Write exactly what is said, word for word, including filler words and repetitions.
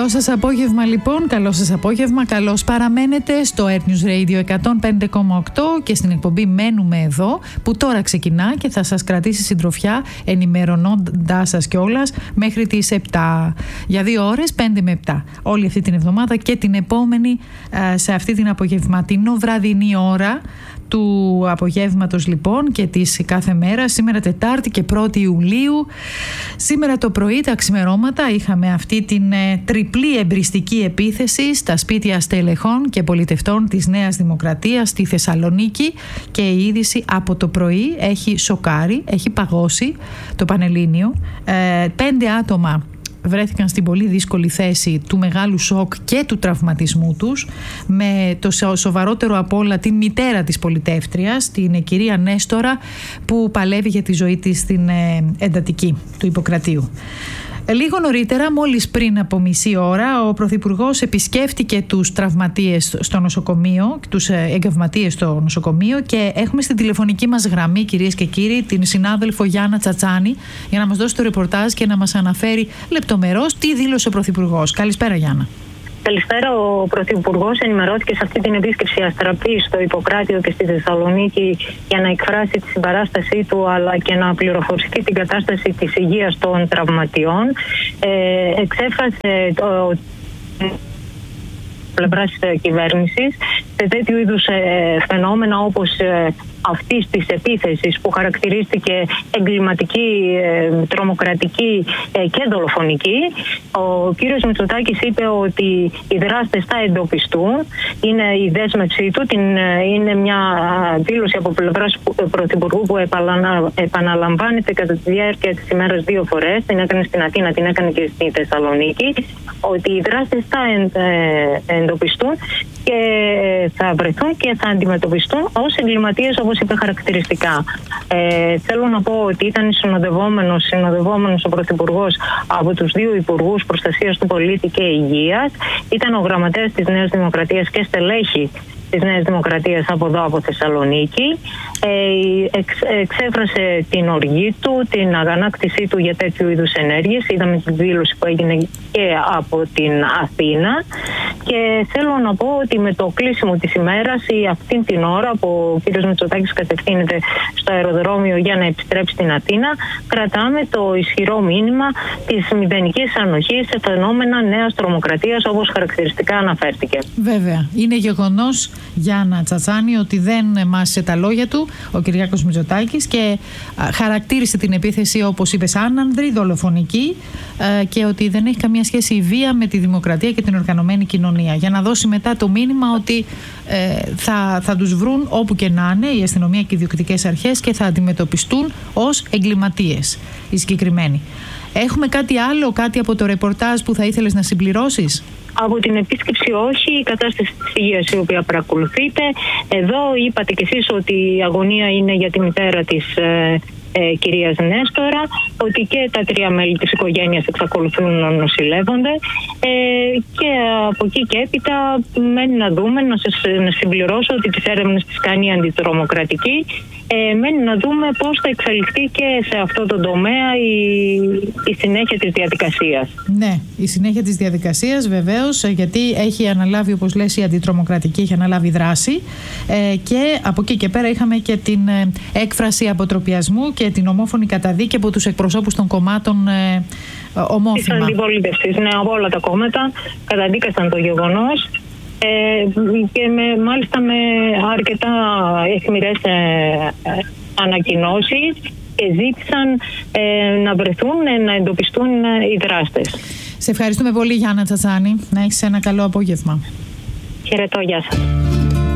Καλό σας απόγευμα λοιπόν, καλό σας απόγευμα, καλώς παραμένετε στο Earth News Radio εκατόν πέντε κόμμα οκτώ και στην εκπομπή Μένουμε Εδώ, που τώρα ξεκινά και θα σας κρατήσει συντροφιά ενημερωνώντας σας κιόλας μέχρι τις επτά, για δύο ώρες, πέντε με επτά, όλη αυτή την εβδομάδα και την επόμενη σε αυτή την απογευματινό βραδινή ώρα του απογεύματος λοιπόν και της κάθε μέρα. Σήμερα Τετάρτη και πρώτη Ιουλίου. Σήμερα το πρωί τα ξημερώματα είχαμε αυτή την ε, τριπλή εμπριστική επίθεση στα σπίτια στελεχών και πολιτευτών της Νέας Δημοκρατίας στη Θεσσαλονίκη, και η είδηση από το πρωί έχει σοκάρει, έχει παγώσει το Πανελλήνιο. Ε, πέντε άτομα βρέθηκαν στην πολύ δύσκολη θέση του μεγάλου σοκ και του τραυματισμού τους, με το σοβαρότερο από όλα την μητέρα της πολιτεύτριας, την κυρία Νέστορα, που παλεύει για τη ζωή της στην εντατική του Ιπποκρατίου. Λίγο νωρίτερα, μόλις πριν από μισή ώρα, ο Πρωθυπουργός επισκέφτηκε τους τραυματίες στο νοσοκομείο, τους εγκαυματίες στο νοσοκομείο, και έχουμε στην τηλεφωνική μας γραμμή, κυρίες και κύριοι, την συνάδελφο Γιάννα Τσατσάνη, για να μας δώσει το ρεπορτάζ και να μας αναφέρει λεπτομερώς τι δήλωσε ο Πρωθυπουργός. Καλησπέρα, Γιάννα. Καλησπέρα. Ο Πρωθυπουργός ενημερώθηκε σε αυτή την επίσκεψη αστραπή στο Ιπποκράτιο και στη Θεσσαλονίκη για να εκφράσει τη συμπαράστασή του, αλλά και να πληροφορηθεί την κατάσταση της υγείας των τραυματιών. Ε, εξέφρασε το πλευράς της κυβέρνησης σε τέτοιου είδους ε, φαινόμενα όπως ε, αυτής της επίθεσης, που χαρακτηρίστηκε εγκληματική, ε, τρομοκρατική ε, και δολοφονική. Ο κύριος Μητσοτάκης είπε ότι οι δράστες θα εντοπιστούν. Είναι η δέσμευσή του, την, είναι μια δήλωση από πλευράς Πρωθυπουργού που επαναλα, επαναλαμβάνεται κατά τη διάρκεια της ημέρας δύο φορές. Την έκανε στην Αθήνα, την έκανε και στη Θεσσαλονίκη, ότι οι δράστες θα ε, εντοπιστούν και θα βρεθούν και θα αντιμετωπιστούν ως εγκληματίες, όπως είπε χαρακτηριστικά. Ε, θέλω να πω ότι ήταν συνοδευόμενος, συνοδευόμενος ο Πρωθυπουργός από τους δύο Υπουργούς Προστασίας του Πολίτη και Υγείας. Ήταν ο γραμματέας της Νέας Δημοκρατίας και στελέχη της Νέας Δημοκρατίας από εδώ, από Θεσσαλονίκη. Ε, εξ, εξέφρασε την οργή του, την αγανάκτησή του για τέτοιου είδους ενέργειες. Είδαμε τη δήλωση που έγινε και από την Αθήνα. Και θέλω να πω ότι με το κλείσιμο της ημέρας ή αυτήν την ώρα που ο κ. Μητσοτάκης κατευθύνεται στο αεροδρόμιο για να επιστρέψει στην Αθήνα, κρατάμε το ισχυρό μήνυμα της μηδενικής ανοχής σε φαινόμενα νέας τρομοκρατίας, όπως χαρακτηριστικά αναφέρθηκε. Βέβαια. Είναι γεγονός, Γιάννα Τσατσάνη, ότι δεν μάσησε τα λόγια του ο Κυριάκος Μητσοτάκης και χαρακτήρισε την επίθεση, όπως είπες, άνανδρη, δολοφονική, και ότι δεν έχει καμία σχέση η βία με τη δημοκρατία και την οργανωμένη κοινωνία, για να δώσει μετά το μήνυμα ότι ε, θα, θα τους βρουν όπου και να είναι η αστυνομία και οι διοικητικές αρχές και θα αντιμετωπιστούν ως εγκληματίες οι συγκεκριμένοι. Έχουμε κάτι άλλο, κάτι από το ρεπορτάζ που θα ήθελες να συμπληρώσεις? Από την επίσκεψη όχι, η κατάσταση της υγείας η οποία παρακολουθείτε. Εδώ είπατε κι εσείς ότι η αγωνία είναι για τη μητέρα της ε, ε, κυρίας Νέστορα, ότι και τα τρία μέλη της οικογένειας εξακολουθούν να νοσηλεύονται, ε, και από εκεί και έπειτα μένει να δούμε, να σας να συμπληρώσω ότι τις έρευνες τις κάνει η αντιτρομοκρατική. Ε, μένει να δούμε πώς θα εξελιχθεί και σε αυτό το τομέα η, η συνέχεια της διαδικασίας. Ναι, η συνέχεια της διαδικασίας βεβαίως, γιατί έχει αναλάβει, όπως λες, η αντιτρομοκρατική έχει αναλάβει δράση, ε, και από εκεί και πέρα είχαμε και την ε, έκφραση αποτροπιασμού και την ομόφωνη καταδίκη από τους εκπροσώπους των κομμάτων ε, ομόφωνα. Της αντιπολίτευσης, ναι, από όλα τα κόμματα καταδίκασαν το γεγονός. Ε, και με, μάλιστα με αρκετά αιχμηρές ε, ε, ανακοινώσεις, και ζήτησαν ε, να βρεθούν, ε, να εντοπιστούν ε, οι δράστες. Σε ευχαριστούμε πολύ, Γιάννα Τσατσάνη. Να έχεις ένα καλό απόγευμα. Χαιρετώ, γεια σας.